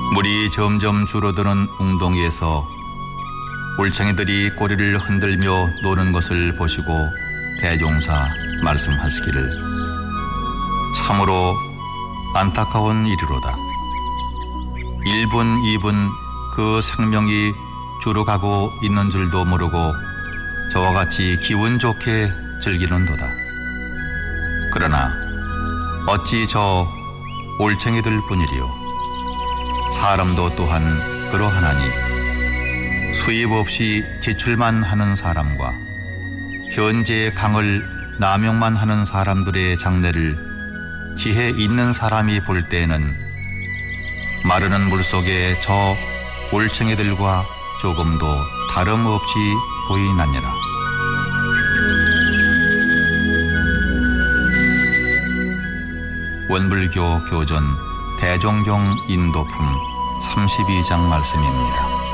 물이 점점 줄어드는 웅덩이에서 올챙이들이 꼬리를 흔들며 노는 것을 보시고 대종사 말씀하시기를 참으로 안타까운 일이로다. 1분 2분 그 생명이 줄어가고 있는 줄도 모르고 저와 같이 기분 좋게 즐기는도다. 그러나 어찌 저 올챙이들 뿐이리요. 사람도 또한 그러하나니 수입 없이 지출만 하는 사람과 현재의 강을 남용만 하는 사람들의 장래를 지혜 있는 사람이 볼 때에는 마르는 물속에 저 올챙이들과 조금도 다름없이 보이나니라. 원불교 교전 대종경 인도품 32장 말씀입니다.